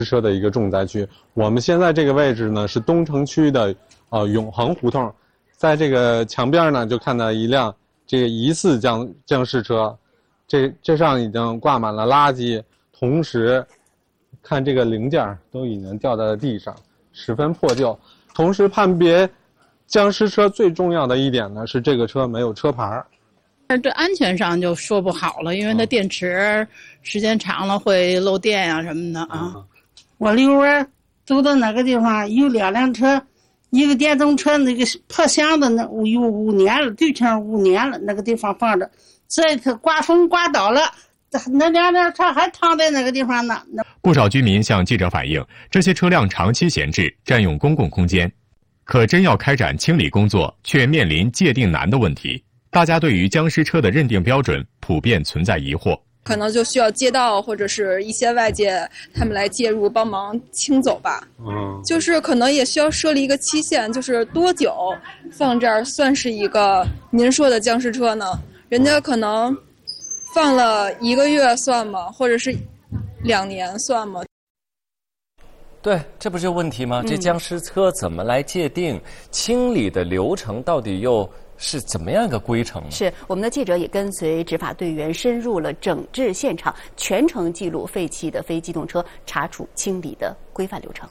车的一个重灾区。我们现在这个位置呢是东城区的永恒胡同，在这个墙边呢就看到一辆这个疑似僵尸车，这上已经挂满了垃圾，同时看这个零件都已经掉在了地上，十分破旧。同时判别僵尸车最重要的一点呢是这个车没有车牌。 这安全上就说不好了，因为它电池时间长了会漏电呀什么的啊。 我遛弯走到那个地方，有两辆车，一个电动车那个破箱子那有5年了，对称5年了，那个地方放着。这次刮风刮倒了，那两辆车还躺在那个地方呢。 不少居民向记者反映，这些车辆长期闲置，占用公共空间，可真要开展清理工作，却面临界定难的问题。大家对于僵尸车的认定标准普遍存在疑惑， 可能就需要街道或者是一些外界他们来介入帮忙清走吧。就是可能也需要设立一个期限，就是多久放这儿算是一个您说的僵尸车呢？人家可能放了1个月算吗？或者是2年算吗？ 对，这不是问题吗？这僵尸车怎么来界定？清理的流程到底又是怎么样一个规程呢？ 是我们的记者也跟随执法队员深入了整治现场，全程记录废弃的非机动车查处清理的规范流程。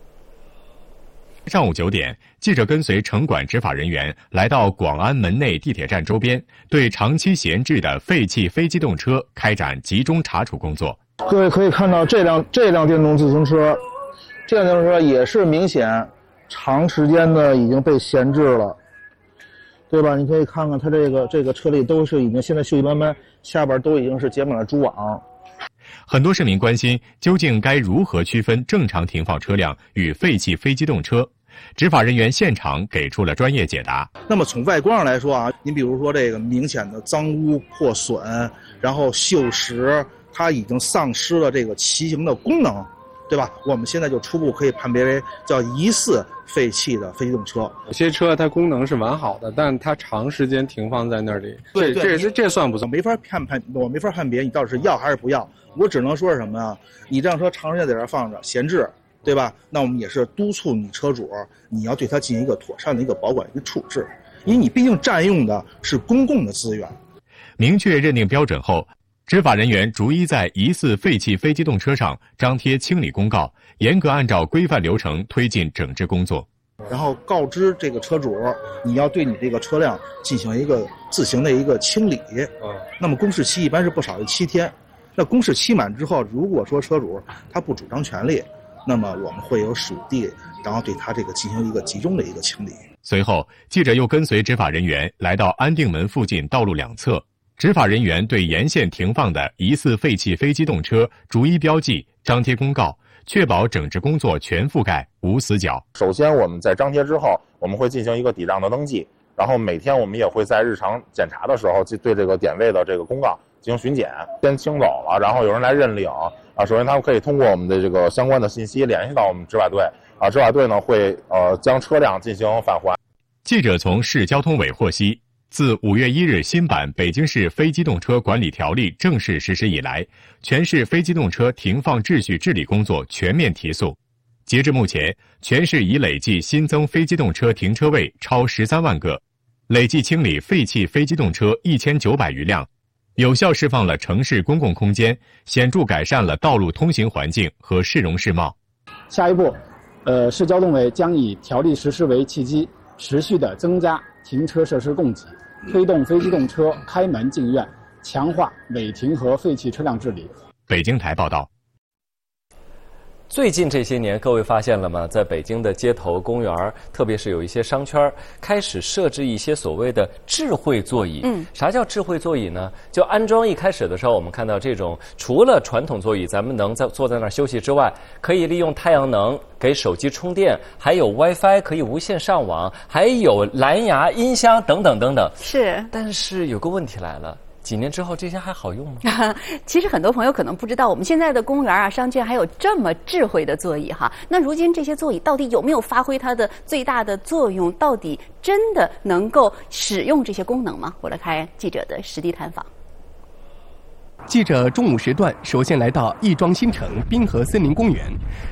上午9点，记者跟随城管执法人员来到广安门内地铁站周边，对长期闲置的废弃非机动车开展集中查处工作。 各位可以看到，这辆电动自行车，这辆电动车也是明显长时间的已经被闲置了，对吧？你可以看看它这个车里都是已经现在锈迹斑斑，下边都已经是结满了蛛网。 很多市民关心，究竟该如何区分正常停放车辆与废弃非机动车？执法人员现场给出了专业解答。 那么从外观上来说啊，你比如说这个明显的脏污破损，然后锈蚀，它已经丧失了这个骑行的功能，对吧？我们现在就初步可以判别为叫疑似废弃的非机动车。 有些车它功能是完好的，但它长时间停放在那里，这算不算？ 我没法判别你到底是要还是不要。我只能说是什么呀？你这辆车长时间在这儿放着闲置，对吧？那我们也是督促你车主，你要对它进行一个妥善的一个保管、一个处置，因为你毕竟占用的是公共的资源。 明确认定标准后，执法人员逐一在疑似废弃非机动车上张贴清理公告，严格按照规范流程推进整治工作。 然后告知这个车主，你要对你这个车辆进行一个自行的一个清理。那么公示期一般是不少于7天。那公示期满之后，如果说车主他不主张权利，那么我们会有属地，然后对他这个进行一个集中的一个清理。 随后，记者又跟随执法人员来到安定门附近道路两侧，执法人员对沿线停放的疑似废弃非机动车逐一标记、张贴公告，确保整治工作全覆盖、无死角。 首先，我们在张贴之后，我们会进行一个抵账的登记，然后每天我们也会在日常检查的时候，对这个点位的这个公告进行巡检，先清走了，然后有人来认领啊。首先，他们可以通过我们的这个相关的信息联系到我们执法队啊，执法队呢会将车辆进行返还。 记者从市交通委获悉，自5月1日新版《北京市非机动车管理条例》正式实施以来，全市非机动车停放秩序治理工作全面提速。截至目前，全市已累计新增非机动车停车位超13万个，累计清理废弃非机动车1900余辆，有效释放了城市公共空间，显著改善了道路通行环境和市容市貌。 下一步，市交通委将以条例实施为契机，持续地增加停车设施供给，推动非机动车开门进院，强化违停和废弃车辆治理。 北京台报道。 最近这些年，各位发现了吗？在北京的街头、公园，特别是有一些商圈，开始设置一些所谓的智慧座椅。啥叫智慧座椅呢？就安装一开始的时候，我们看到这种除了传统座椅咱们能坐在那儿休息之外，可以利用太阳能给手机充电，还有 WiFi 可以无线上网，还有蓝牙音箱等等等等。 是， 但是有个问题来了。几年之后，这些还好用吗？ 其实很多朋友可能不知道，我们现在的公园啊、商圈还有这么智慧的座椅哈。那如今这些座椅到底有没有发挥它的最大的作用？到底真的能够使用这些功能吗？我来看记者的实地探访。 记者中午时段首先来到亦庄新城滨河森林公园，